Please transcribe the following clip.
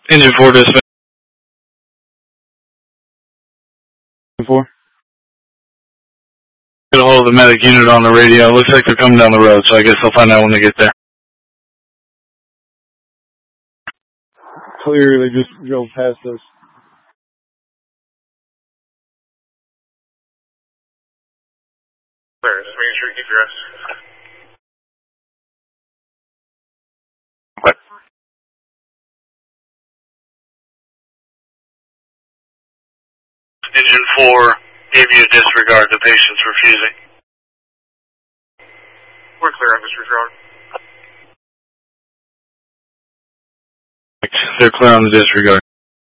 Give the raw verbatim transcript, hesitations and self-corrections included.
Engine four dispatch. four. Get a hold of the medic unit on the radio. Looks like they're coming down the road, so I guess I'll find out when they get there. Clear, they just drove past us. Clear, just making sure you keep your S. What? Engine four gave you a disregard. The patient's refusing. We're clear on disregard. They're clear on the disregard.